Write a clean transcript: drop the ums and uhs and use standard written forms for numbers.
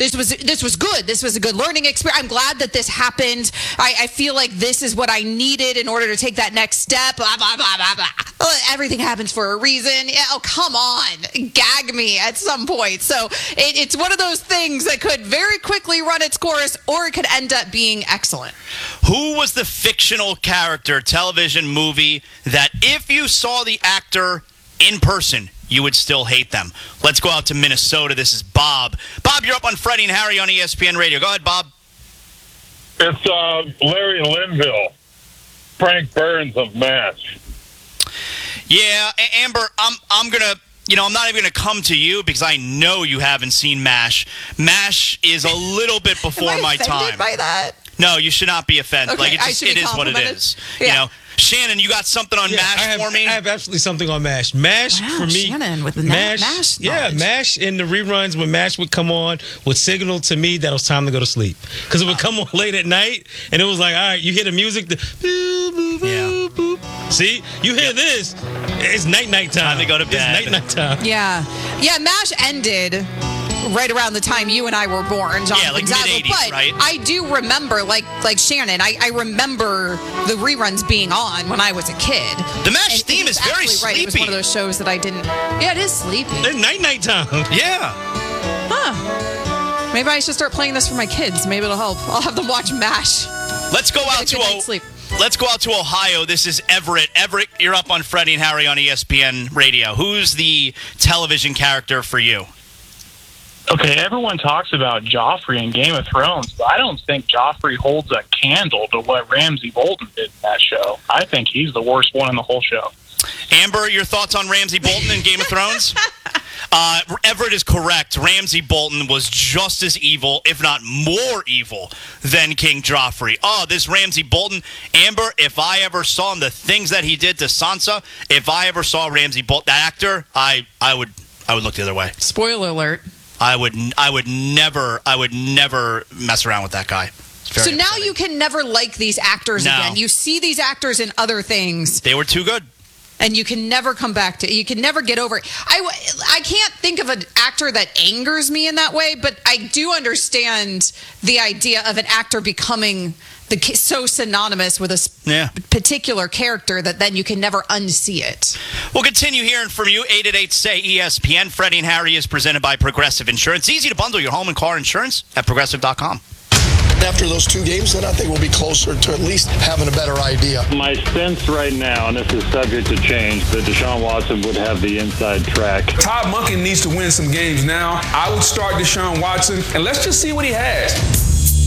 this was good. This was a good learning experience. I'm glad that this happened. I feel like this is what I needed in order to take that next step. Blah, blah, blah, blah, blah. Everything happens for a reason. Yeah, oh, come on. Gag me at some point. So it's one of those things that could very quickly run its course, or it could end up being excellent. Who was the fictional character, television, movie, that if you saw the actor in person, you would still hate them? Let's go out to Minnesota. This is Bob. Bob, you're up on Freddie and Harry on ESPN Radio. Go ahead, Bob. It's Larry Linville, Frank Burns of MASH. Yeah, Amber, I'm gonna. I'm not even going to come to you because I know you haven't seen MASH. MASH is a little bit before my time. By that? No, you should not be offended. Okay, it is what it is. Yeah. Shannon, you got something on MASH for me? I have absolutely something on MASH. MASH, for me. Shannon with the MASH. Yeah, MASH in the reruns when MASH would come on would signal to me that it was time to go to sleep. Because it would come on late at night, and it was like, all right, you hear the music. See? You hear this. It's night time. Time to go to bed. It's night time. Yeah. Yeah, MASH ended right around the time you and I were born, John. Yeah, like mid-80s, but right? I do remember, like Shannon, I remember the reruns being on when I was a kid. The MASH theme is very sleepy. Right. It was one of those shows that I didn't... Yeah, it is sleepy. It's night time. Yeah. Huh. Maybe I should start playing this for my kids. Maybe it'll help. I'll have them watch MASH. Let's go out to Ohio. This is Everett. Everett, you're up on Freddie and Harry on ESPN Radio. Who's the television character for you? Okay, everyone talks about Joffrey in Game of Thrones, but I don't think Joffrey holds a candle to what Ramsay Bolton did in that show. I think he's the worst one in the whole show. Amber, your thoughts on Ramsay Bolton in Game of Thrones? Everett is correct. Ramsay Bolton was just as evil, if not more evil, than King Joffrey. Oh, this Ramsay Bolton. Amber, if I ever saw him, the things that he did to Sansa, if I ever saw Ramsay Bolton, that actor, I would look the other way. Spoiler alert. I would never mess around with that guy. So now upsetting. You can never like these actors again. You see these actors in other things. They were too good. And you can never come back to it. You can never get over it. I can't think of an actor that angers me in that way, but I do understand the idea of an actor becoming so synonymous with a particular character that then you can never unsee it. We'll continue hearing from you. 888-SAY-ESPN. Freddie and Harry is presented by Progressive Insurance. Easy to bundle your home and car insurance at Progressive.com. After those two games, then I think we'll be closer to at least having a better idea. My sense right now, and this is subject to change, that Deshaun Watson would have the inside track. Todd Monken needs to win some games now. I would start Deshaun Watson, and let's just see what he has.